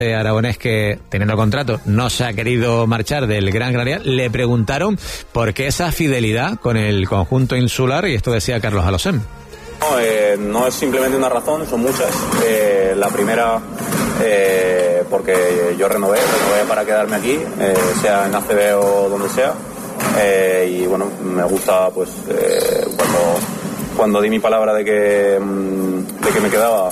Aragonés, que teniendo contrato no se ha querido marchar del Gran Canaria, le preguntaron por qué esa fidelidad con el conjunto insular, y esto decía Carlos Alocén. No es simplemente una razón, son muchas. La primera, porque yo renové para quedarme aquí, sea en ACB o donde sea, y bueno, me gusta pues cuando di mi palabra de que me quedaba,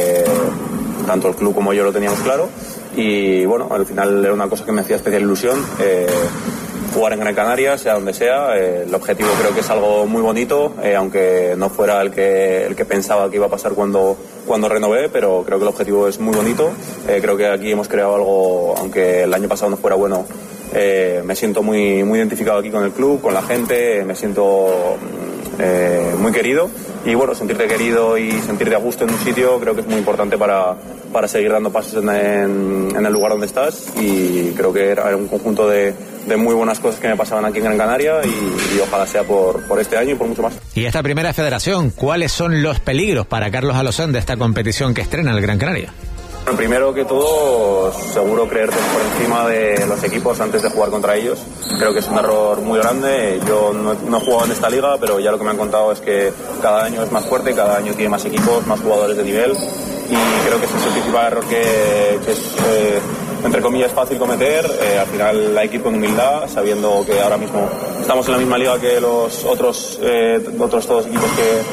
tanto el club como yo lo teníamos claro, y bueno, al final era una cosa que me hacía especial ilusión, jugar en Gran Canaria, sea donde sea. El objetivo creo que es algo muy bonito, aunque no fuera el que pensaba que iba a pasar cuando renové, pero creo que el objetivo es muy bonito. Creo que aquí hemos creado algo, aunque el año pasado no fuera bueno. Me siento muy, muy identificado aquí con el club, con la gente, me siento muy querido, y bueno, sentirte querido y sentirte a gusto en un sitio creo que es muy importante para seguir dando pasos en el lugar donde estás, y creo que era un conjunto de muy buenas cosas que me pasaban aquí en Gran Canaria, y ojalá sea por este año y por mucho más. Y esta primera federación, ¿cuáles son los peligros para Carlos Alocén de esta competición que estrena el Gran Canaria? Bueno, primero que todo, seguro creerte por encima de los equipos antes de jugar contra ellos. Creo que es un error muy grande. Yo no he jugado en esta liga, pero ya lo que me han contado es que cada año es más fuerte, cada año tiene más equipos, más jugadores de nivel, y creo que ese es el principal error que es, entre comillas, fácil cometer. Al final hay que ir con humildad, sabiendo que ahora mismo estamos en la misma liga que los otros todos equipos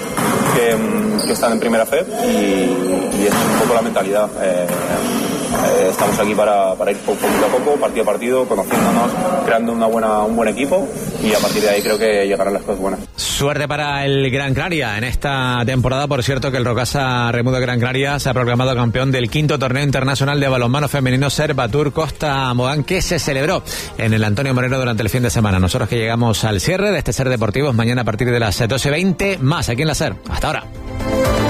que están en primera FED, y es un poco la mentalidad. Estamos aquí para ir poquito a poco, partido a partido, conociéndonos, creando un buen equipo, y a partir de ahí creo que llegarán las cosas buenas. Suerte para el Gran Canaria en esta temporada. Por cierto, que el Rocasa Remo de Gran Canaria se ha proclamado campeón del 5º torneo internacional de balonmano femenino Servatur Costa Mogán, que se celebró en el Antonio Moreno durante el fin de semana. Nosotros que llegamos al cierre de este Ser Deportivos, mañana a partir de las 12:20, más aquí en la SER. Hasta ahora.